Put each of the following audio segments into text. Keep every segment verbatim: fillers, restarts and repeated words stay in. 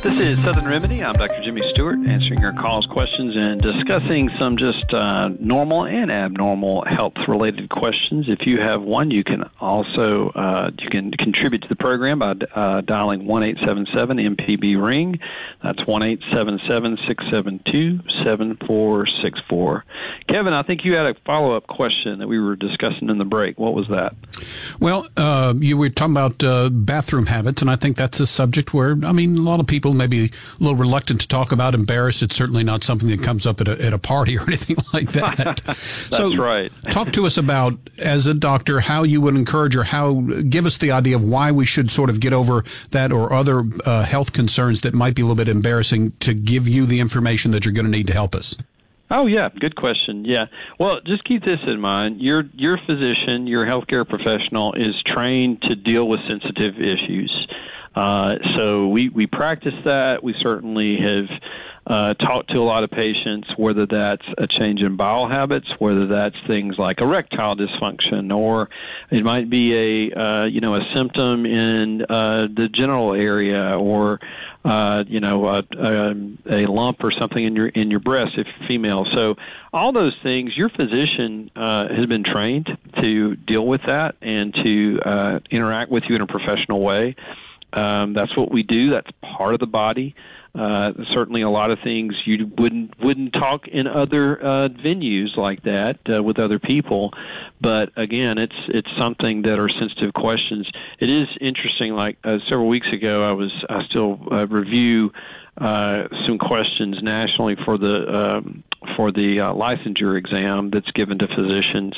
This is Southern Remedy. I'm Doctor Jimmy Stewart, answering your calls, questions, and discussing some just uh, normal and abnormal health-related questions. If you have one, you can also uh, you can contribute to the program by uh, dialing one eight seven seven M P B ring. That's one eight seven seven, six seven two, seven four six four. Kevin, I think you had a follow-up question that we were discussing in the break. What was that? Well, uh, you were talking about uh, bathroom habits, and I think that's a subject where, I mean, a lot of people may be a little reluctant to talk about, embarrassed. It's certainly not something that comes up at a, at a party or anything like that. That's so, right. Talk to us about, as a doctor, how you would encourage or how, give us the idea of why we should sort of get over that or other uh, health concerns that might be a little bit embarrassing to give you the information that you're going to need to help us. Oh, yeah. Good question. Yeah. Well, just keep this in mind. Your your physician, your healthcare professional is trained to deal with sensitive issues. Uh, so we, we practice that. We certainly have uh, talked to a lot of patients, whether that's a change in bowel habits, whether that's things like erectile dysfunction, or it might be a uh, you know a symptom in uh, the genital area, or uh, you know a, a, a lump or something in your in your breast if you're female. So all those things, your physician uh, has been trained to deal with that and to uh, interact with you in a professional way. Um, that's what we do. That's part of the body. Uh, certainly, a lot of things you wouldn't wouldn't talk in other uh, venues like that uh, with other people. But again, it's it's something that are sensitive questions. It is interesting. Like uh, several weeks ago, I was I still uh, review uh, some questions nationally for the um, for the uh, licensure exam that's given to physicians.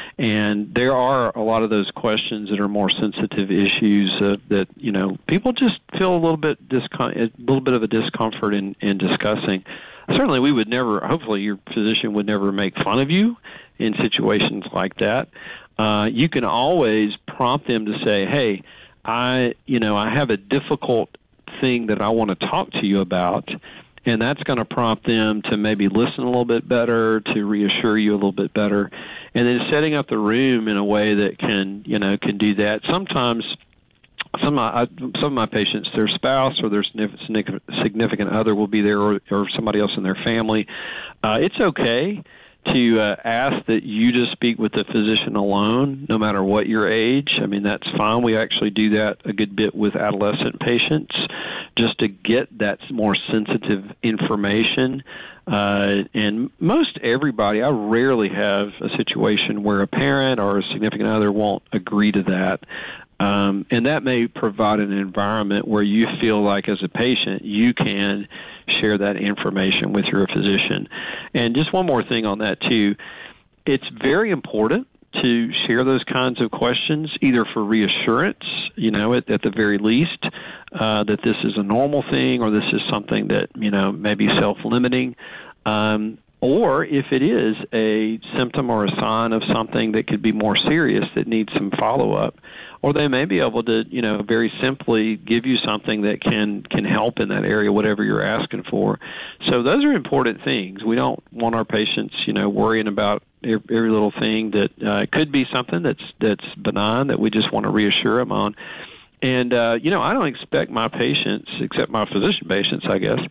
And there are a lot of those questions that are more sensitive issues uh, that, you know, people just feel a little bit discom- a little bit of a discomfort in, in discussing. Certainly we would never, hopefully your physician would never make fun of you in situations like that. Uh, you can always prompt them to say, hey, I, you know, I have a difficult thing that I want to talk to you about. And that's going to prompt them to maybe listen a little bit better, to reassure you a little bit better, and then setting up the room in a way that can, you know, can do that. Sometimes, some of my, some of my patients, their spouse or their significant other will be there, or, or somebody else in their family. Uh, it's okay to uh, ask that you just speak with the physician alone, no matter what your age. I mean, that's fine. We actually do that a good bit with adolescent patients, just to get that more sensitive information. Uh, and most everybody, I rarely have a situation where a parent or a significant other won't agree to that. Um, and that may provide an environment where you feel like, as a patient, you can share that information with your physician. And just one more thing on that, too. It's very important to share those kinds of questions, either for reassurance, you know, at, at the very least, uh, that this is a normal thing, or this is something that, you know, may be self-limiting, um, or if it is a symptom or a sign of something that could be more serious that needs some follow-up. Or they may be able to, you know, very simply give you something that can, can help in that area, whatever you're asking for. So those are important things. We don't want our patients, you know, worrying about every, every little thing that uh, could be something that's that's benign that we just want to reassure them on. And, uh, you know, I don't expect my patients, except my physician patients, I guess,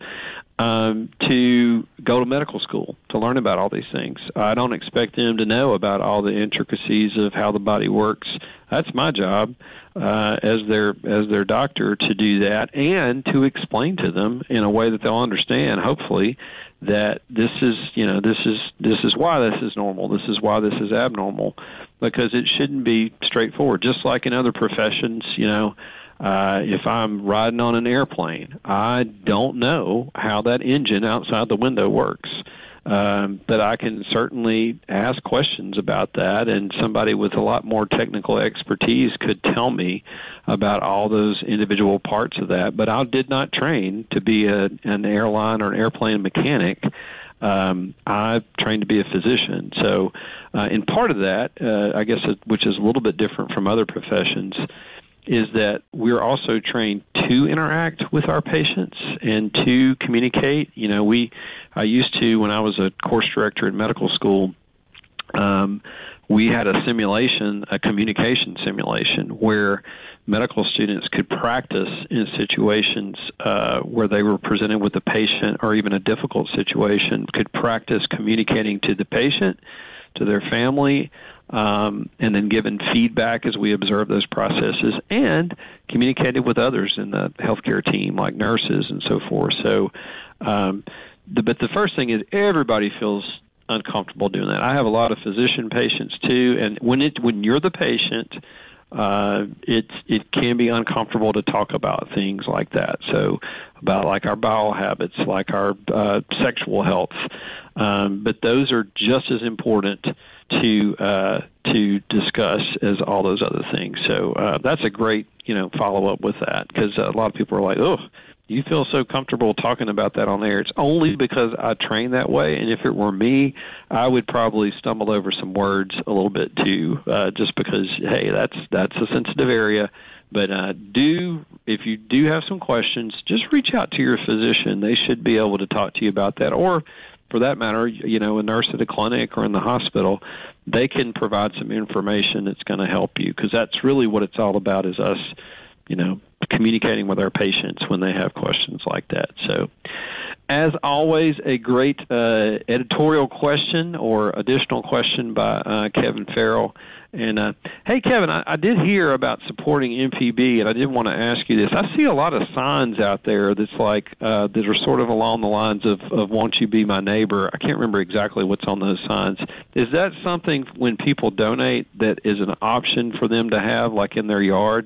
um, to go to medical school to learn about all these things. I don't expect them to know about all the intricacies of how the body works. That's my job uh, as their as their doctor, to do that and to explain to them in a way that they'll understand, hopefully, that this is, you know, this is this is why this is normal. This is why this is abnormal, because it shouldn't be straightforward. Just like in other professions, you know, uh, if I'm riding on an airplane, I don't know how that engine outside the window works. Um, but I can certainly ask questions about that, and somebody with a lot more technical expertise could tell me about all those individual parts of that. But I did not train to be a, an airline or an airplane mechanic. Um, I trained to be a physician. So uh, in part of that, uh, I guess, which is a little bit different from other professions, is that we're also trained to interact with our patients and to communicate. You know, we, I used to, when I was a course director in medical school, um, we had a simulation, a communication simulation, where medical students could practice in situations uh, where they were presented with a patient or even a difficult situation, could practice communicating to the patient, to their family, um, and then giving feedback as we observe those processes, and communicated with others in the healthcare team, like nurses and so forth. So, um, the, but the first thing is everybody feels uncomfortable doing that. I have a lot of physician patients too, and when it when you're the patient, uh, it's it can be uncomfortable to talk about things like that. So, about like our bowel habits, like our uh, sexual health, um, but those are just as important to uh, to discuss as all those other things. So uh, that's a great you know follow up with that, because a lot of people are like, oh, you feel so comfortable talking about that on air. It's only because I train that way, and if it were me, I would probably stumble over some words a little bit too, uh, just because, hey, that's that's a sensitive area. But uh, do if you do have some questions, just reach out to your physician. They should be able to talk to you about that, or for that matter, you know, a nurse at a clinic or in the hospital, they can provide some information that's going to help you, because that's really what it's all about, is us, you know, communicating with our patients when they have questions like that. So, as always, a great uh, editorial question or additional question by uh, Kevin Farrell. And, uh, hey, Kevin, I, I did hear about supporting M P B, and I did want to ask you this. I see a lot of signs out there that's like, uh, that are sort of along the lines of, of won't you be my neighbor? I can't remember exactly what's on those signs. Is that something when people donate that is an option for them to have, like in their yard?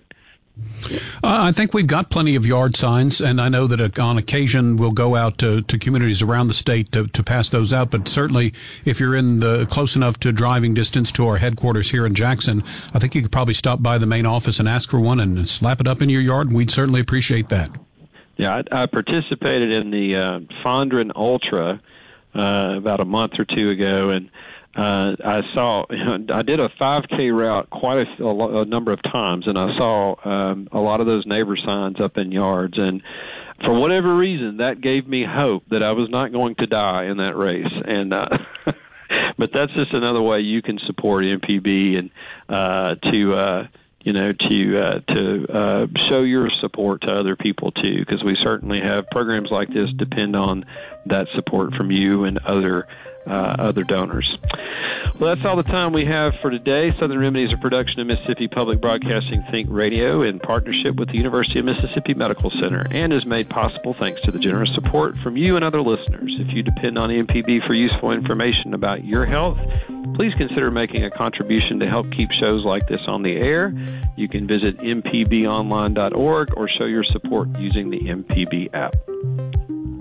Uh, I think we've got plenty of yard signs, and I know that on occasion we'll go out to, to communities around the state to, to pass those out. But certainly, if you're in the close enough to driving distance to our headquarters here in Jackson, I think you could probably stop by the main office and ask for one and slap it up in your yard. And we'd certainly appreciate that. Yeah, I, I participated in the uh, Fondren Ultra uh, about a month or two ago, and Uh, I saw, I did a five K route quite a, a, a number of times, and I saw um, a lot of those neighbor signs up in yards. And for whatever reason, that gave me hope that I was not going to die in that race. And uh, but that's just another way you can support M P B and uh, to uh, you know to uh, to uh, show your support to other people too, because we certainly have programs like this depend on that support from you and other uh, other donors. Well, that's all the time we have for today. Southern Remedy is a production of Mississippi Public Broadcasting Think Radio in partnership with the University of Mississippi Medical Center, and is made possible thanks to the generous support from you and other listeners. If you depend on M P B for useful information about your health, please consider making a contribution to help keep shows like this on the air. You can visit m p b online dot org or show your support using the M P B app.